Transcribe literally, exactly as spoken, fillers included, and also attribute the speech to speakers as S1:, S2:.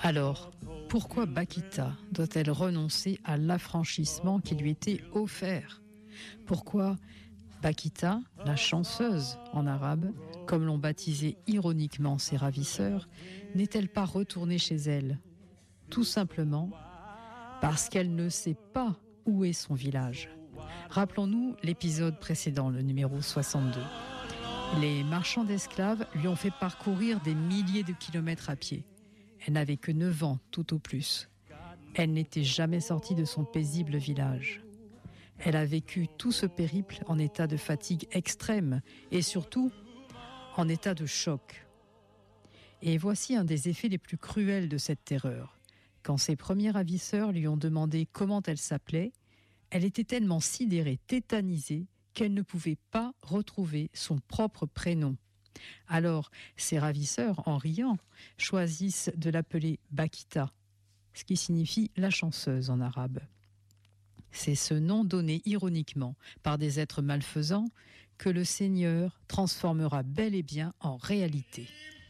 S1: Alors, pourquoi Bakita doit-elle renoncer à l'affranchissement qui lui était offert ? Pourquoi Bakita, la chanceuse en arabe, comme l'ont baptisé ironiquement ses ravisseurs, n'est-elle pas retournée chez elle ? Tout simplement parce qu'elle ne sait pas où est son village. Rappelons-nous l'épisode précédent, le numéro soixante-deux. Les marchands d'esclaves lui ont fait parcourir des milliers de kilomètres à pied. Elle n'avait que neuf ans, tout au plus. Elle n'était jamais sortie de son paisible village. Elle a vécu tout ce périple en état de fatigue extrême et surtout en état de choc. Et voici un des effets les plus cruels de cette terreur. Quand ses premiers ravisseurs lui ont demandé comment elle s'appelait, elle était tellement sidérée, tétanisée, qu'elle ne pouvait pas retrouver son propre prénom. Alors, ses ravisseurs, en riant, choisissent de l'appeler Bakita, ce qui signifie la chanceuse en arabe. C'est ce nom donné ironiquement par des êtres malfaisants que le Seigneur transformera bel et bien en réalité.